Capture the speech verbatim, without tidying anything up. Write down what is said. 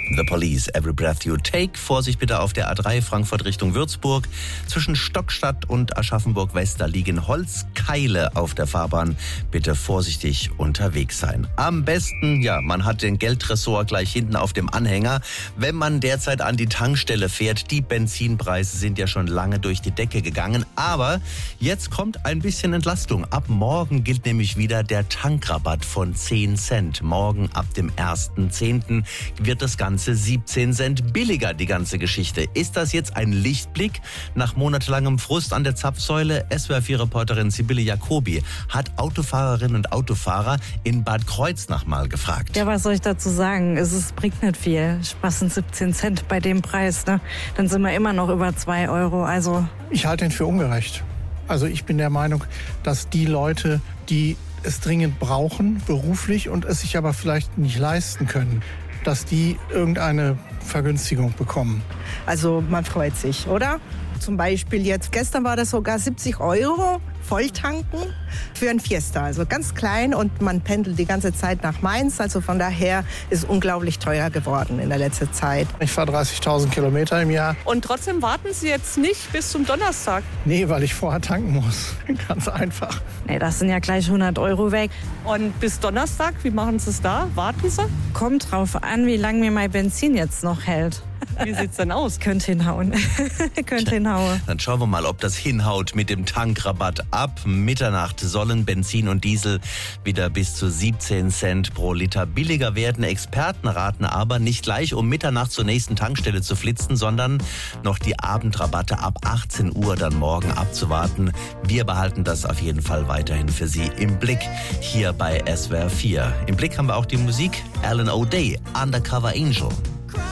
The Police, Every Breath You Take. Vorsicht bitte auf der A drei Frankfurt Richtung Würzburg. Zwischen Stockstadt und Aschaffenburg-West, da liegen Holzkeile auf der Fahrbahn. Bitte vorsichtig unterwegs sein. Am besten, ja, man hat den Geldtresor gleich hinten auf dem Anhänger. Wenn man derzeit an die Tankstelle fährt, die Benzinpreise sind ja schon lange durch die Decke gegangen. Aber jetzt kommt ein bisschen Entlastung. Ab morgen gilt nämlich wieder der Tankrabatt von zehn Cent. Morgen ab dem ersten zehnten wird das Ganze siebzehn Cent billiger, die ganze Geschichte. Ist das jetzt ein Lichtblick? Nach monatelangem Frust an der Zapfsäule, S W R vier Reporterin Sibylle Jacobi hat Autofahrerinnen und Autofahrer in Bad Kreuznach mal gefragt. Ja, was soll ich dazu sagen? Es ist, bringt nicht viel. Was sind siebzehn Cent bei dem Preis? Ne? Dann sind wir immer noch über zwei Euro. Also ich halte ihn für ungerecht. Also ich bin der Meinung, dass die Leute, die es dringend brauchen, beruflich, und es sich aber vielleicht nicht leisten können, dass die irgendeine Vergünstigung bekommen. Also man freut sich, oder? Zum Beispiel jetzt, gestern war das sogar siebzig Euro Volltanken für ein Fiesta. Also ganz klein, und man pendelt die ganze Zeit nach Mainz. Also von daher ist es unglaublich teuer geworden in der letzten Zeit. Ich fahre dreißigtausend Kilometer im Jahr. Und trotzdem warten Sie jetzt nicht bis zum Donnerstag? Nee, weil ich vorher tanken muss. Ganz einfach. nee, das sind ja gleich hundert Euro weg. Und bis Donnerstag, wie machen Sie es da? Warten Sie? Kommt drauf an, wie lange mir mein Benzin jetzt noch hält. Wie sieht's denn aus? Könnt hinhauen. Könnt hinhauen. Dann schauen wir mal, ob das hinhaut mit dem Tankrabatt. Ab Mitternacht sollen Benzin und Diesel wieder bis zu siebzehn Cent pro Liter billiger werden. Experten raten aber, nicht gleich um Mitternacht zur nächsten Tankstelle zu flitzen, sondern noch die Abendrabatte ab achtzehn Uhr dann morgen abzuwarten. Wir behalten das auf jeden Fall weiterhin für Sie im Blick hier bei S W R vier. Im Blick haben wir auch die Musik. Alan O'Day, Undercover Angel.